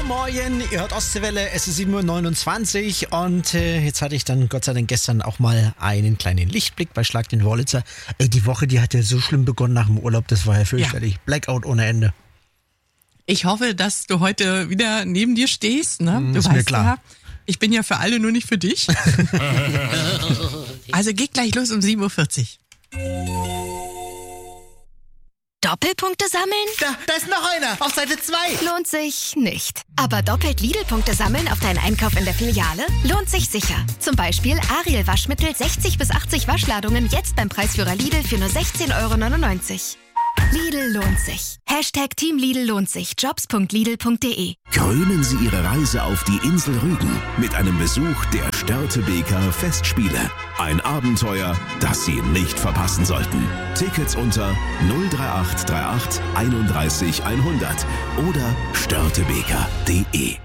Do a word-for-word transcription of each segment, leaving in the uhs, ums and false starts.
Morgen, ihr hört Ostseewelle, es ist sieben Uhr neunundzwanzig und äh, jetzt hatte ich dann Gott sei Dank gestern auch mal einen kleinen Lichtblick bei Schlag den Wurlitzer. Ey, die Woche, die hat ja so schlimm begonnen nach dem Urlaub, das war ja fürchterlich. Ja. Blackout ohne Ende. Ich hoffe, dass du heute wieder neben dir stehst, ne? Mm, du ist weißt mir klar. Ja, ich bin ja für alle, nur nicht für dich. Also geht gleich los um sieben Uhr vierzig. Doppelpunkte sammeln? Da, da ist noch einer, auf Seite zwei. Lohnt sich nicht. Aber doppelt Lidl-Punkte sammeln auf deinen Einkauf in der Filiale? Lohnt sich sicher. Zum Beispiel Ariel Waschmittel sechzig bis achtzig Waschladungen jetzt beim Preisführer Lidl für nur sechzehn Euro neunundneunzig. Lidl lohnt sich. Hashtag Team Lidl lohnt sich. Jobs punkt lidl punkt de. Krönen Sie Ihre Reise auf die Insel Rügen mit einem Besuch der Störtebeker Festspiele. Ein Abenteuer, das Sie nicht verpassen sollten. Tickets unter null drei acht drei acht einunddreißig hundert oder störtebeker punkt de.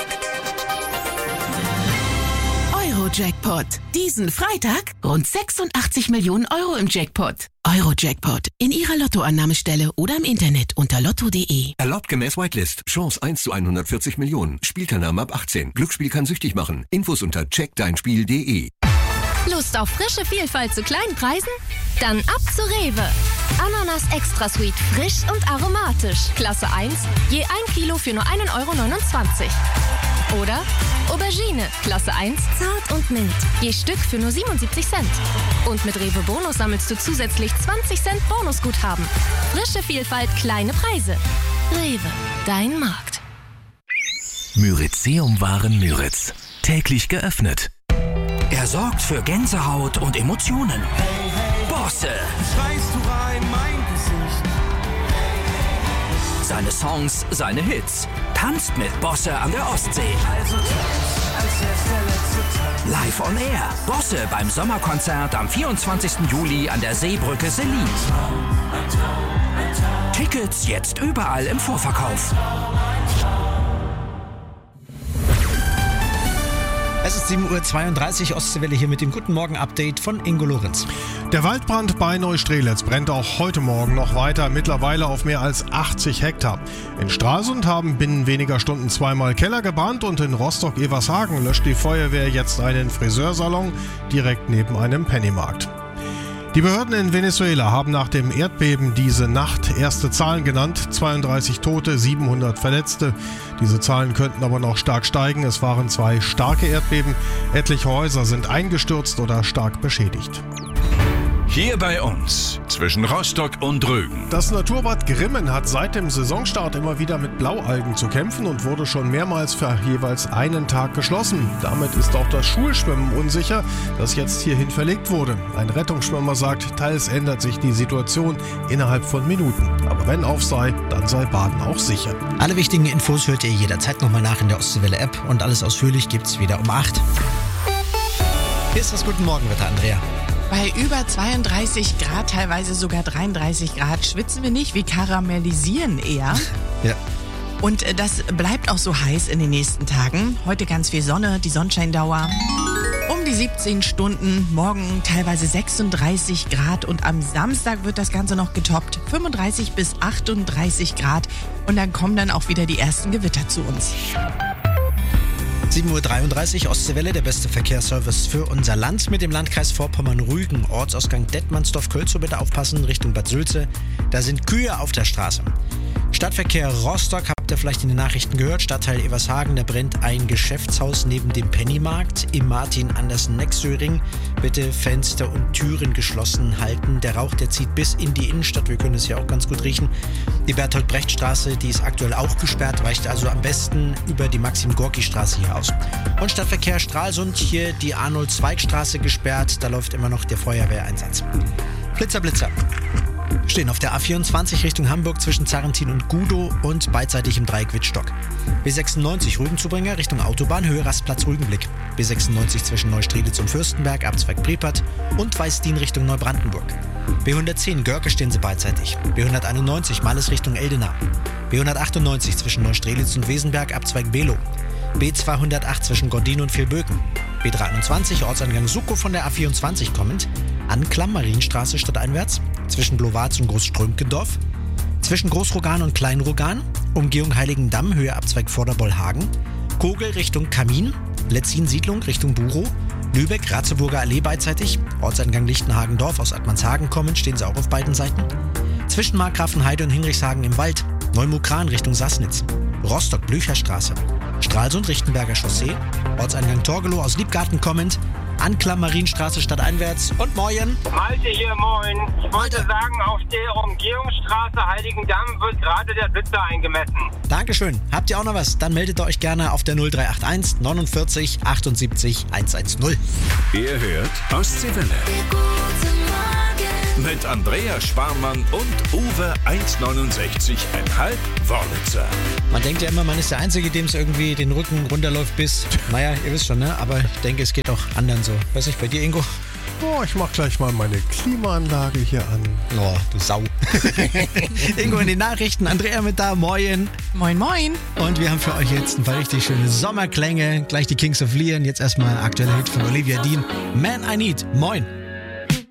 Euro-Jackpot. Diesen Freitag rund sechsundachtzig Millionen Euro im Jackpot. Euro-Jackpot. In Ihrer Lottoannahmestelle oder im Internet unter lotto punkt de. Erlaubt gemäß Whitelist. Chance eins zu hundertvierzig Millionen. Spielteilnahme ab achtzehn. Glücksspiel kann süchtig machen. Infos unter check dein spiel punkt de. Lust auf frische Vielfalt zu kleinen Preisen? Dann ab zu Rewe. Ananas Extra Sweet, frisch und aromatisch. Klasse eins, je ein Kilo für nur ein Euro neunundzwanzig. Oder Aubergine, Klasse eins, zart und mild. Je Stück für nur siebenundsiebzig Cent. Und mit Rewe Bonus sammelst du zusätzlich zwanzig Cent Bonusguthaben. Frische Vielfalt, kleine Preise. Rewe, dein Markt. Myrizeum-Waren Müritz. Täglich geöffnet. Er sorgt für Gänsehaut und Emotionen. Bosse. Schreist du rein, mein Gesicht. Seine Songs, seine Hits. Tanzt mit Bosse an der Ostsee. Also tanz, als wär's der letzte Tag. Live on Air. Bosse beim Sommerkonzert am vierundzwanzigsten Juli an der Seebrücke Selin. Tickets jetzt überall im Vorverkauf. Es ist sieben Uhr zweiunddreißig, Ostseewelle hier mit dem Guten Morgen-Update von Ingo Lorenz. Der Waldbrand bei Neustrelitz brennt auch heute Morgen noch weiter, mittlerweile auf mehr als achtzig Hektar. In Stralsund haben binnen weniger Stunden zweimal Keller gebrannt und in Rostock-Evershagen löscht die Feuerwehr jetzt einen Friseursalon direkt neben einem Pennymarkt. Die Behörden in Venezuela haben nach dem Erdbeben diese Nacht erste Zahlen genannt. zweiunddreißig Tote, siebenhundert Verletzte. Diese Zahlen könnten aber noch stark steigen. Es waren zwei starke Erdbeben. Etliche Häuser sind eingestürzt oder stark beschädigt. Hier bei uns, zwischen Rostock und Rügen. Das Naturbad Grimmen hat seit dem Saisonstart immer wieder mit Blaualgen zu kämpfen und wurde schon mehrmals für jeweils einen Tag geschlossen. Damit ist auch das Schulschwimmen unsicher, das jetzt hierhin verlegt wurde. Ein Rettungsschwimmer sagt, teils ändert sich die Situation innerhalb von Minuten. Aber wenn auf sei, dann sei Baden auch sicher. Alle wichtigen Infos hört ihr jederzeit nochmal nach in der Ostseewelle-App und alles ausführlich gibt's wieder um acht. Hier ist das Guten Morgenwetter, Andrea. Bei über zweiunddreißig Grad, teilweise sogar dreiunddreißig Grad, schwitzen wir nicht, wir karamellisieren eher. Ja. Und das bleibt auch so heiß in den nächsten Tagen. Heute ganz viel Sonne, die Sonnenscheindauer um die siebzehn Stunden, morgen teilweise sechsunddreißig Grad und am Samstag wird das Ganze noch getoppt, fünfunddreißig bis achtunddreißig Grad und dann kommen dann auch wieder die ersten Gewitter zu uns. sieben Uhr dreiunddreißig, Ostseewelle, der beste Verkehrsservice für unser Land mit dem Landkreis Vorpommern-Rügen. Ortsausgang Detmandsdorf-Kölzow, bitte aufpassen, Richtung Bad Sülze. Da sind Kühe auf der Straße. Stadtverkehr Rostock, habt ihr vielleicht in den Nachrichten gehört. Stadtteil Evershagen, da brennt ein Geschäftshaus neben dem Pennymarkt im Martin-Andersen-Nexöring. Bitte Fenster und Türen geschlossen halten. Der Rauch, der zieht bis in die Innenstadt. Wir können es ja auch ganz gut riechen. Die Bertolt-Brecht-Straße, die ist aktuell auch gesperrt, weicht also am besten über die Maxim-Gorki-Straße hier aus. Und Stadtverkehr Stralsund, hier die Arnold-Zweig-Straße gesperrt. Da läuft immer noch der Feuerwehreinsatz. Blitzer, Blitzer. Stehen auf der A vierundzwanzig Richtung Hamburg zwischen Zarrentin und Gudow und beidseitig im Dreieck Wittstock. B sechsundneunzig Rügenzubringer Richtung Autobahn, Höhe Rastplatz Rügenblick. B sechsundneunzig zwischen Neustrelitz und Fürstenberg, Abzweig Prepad und Weißdien Richtung Neubrandenburg. B hundertzehn Görke stehen sie beidseitig. B hunderteinundneunzig Malles Richtung Eldena. B hundertachtundneunzig zwischen Neustrelitz und Wesenberg, Abzweig Below. B zweihundertacht zwischen Gondin und Vilböken. B dreiundzwanzig Ortsangang Suckow von der A vierundzwanzig kommend. Anklam Marienstraße stadteinwärts. Zwischen Blowatz und Großströmkendorf. Zwischen Großrogan und Kleinrogan. Umgehung Heiligendamm, Höhe Abzweig Vorderbollhagen. Kogel Richtung Kamin. Letzin-Siedlung Richtung Buchow. Lübeck, Ratzeburger Allee beidseitig. Ortseingang Lichtenhagen-Dorf aus Admannshagen kommen, stehen sie auch auf beiden Seiten. Zwischen Markgrafenheide und Hinrichshagen im Wald. Neumukran Richtung Sassnitz. Rostock, Blücherstraße. Stralsund, Richtenberger Chaussee. Ortseingang Torgelow aus Liebgarten kommend. Anklam, Marienstraße stadteinwärts. Und Moin. Malte hier, moin. Ich wollte sagen, auf der Umgehungsstraße Heiligendamm wird gerade der Blitzer eingemessen. Dankeschön. Habt ihr auch noch was? Dann meldet ihr euch gerne auf der null drei acht eins neunundvierzig achtundsiebzig hundertzehn. Ihr hört Ostseewelle. Mit Andrea Sparmann und Uwe eins neunundsechzig Komma fünf Wörlitzer. Man denkt ja immer, man ist der Einzige, dem es irgendwie den Rücken runterläuft bis, naja, ihr wisst schon, ne? Aber ich denke, es geht auch anderen so. Weiß nicht, bei dir, Ingo? Oh, ich mach gleich mal meine Klimaanlage hier an. Oh, du Sau. Ingo in den Nachrichten, Andrea mit da, moin. Moin, moin. Und wir haben für euch jetzt ein paar richtig schöne Sommerklänge. Gleich die Kings of Leon. Jetzt erstmal ein aktueller Hit von Olivia Dean. Man I Need. Moin.